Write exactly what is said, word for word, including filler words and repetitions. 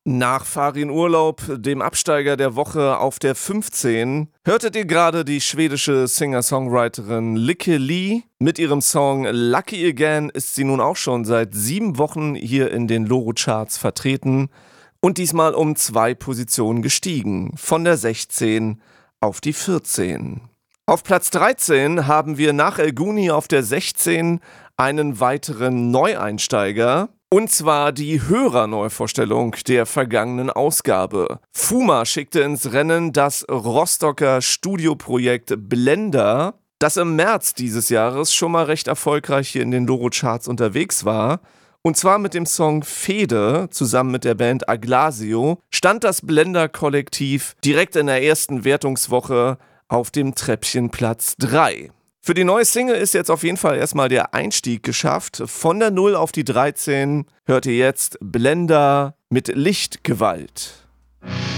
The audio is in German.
Nach Farin Urlaub, dem Absteiger der Woche auf der fünfzehn, hörtet ihr gerade die schwedische Singer-Songwriterin Lykke Li. Mit ihrem Song Lucky Again ist sie nun auch schon seit sieben Wochen hier in den Loro-Charts vertreten und diesmal um zwei Positionen gestiegen, von der sechzehn auf die vierzehn. Auf Platz dreizehn haben wir nach El Guni auf der sechzehn einen weiteren Neueinsteiger. Und zwar die Hörerneuvorstellung der vergangenen Ausgabe. Fuma schickte ins Rennen das Rostocker Studioprojekt Blender, das im März dieses Jahres schon mal recht erfolgreich hier in den Loro-Charts unterwegs war. Und zwar mit dem Song Fede, zusammen mit der Band Aglasio, stand das Blender-Kollektiv direkt in der ersten Wertungswoche auf dem Treppchen Platz drei. Für die neue Single ist jetzt auf jeden Fall erstmal der Einstieg geschafft. Von der null auf die dreizehn hört ihr jetzt Blender mit Lichtgewalt.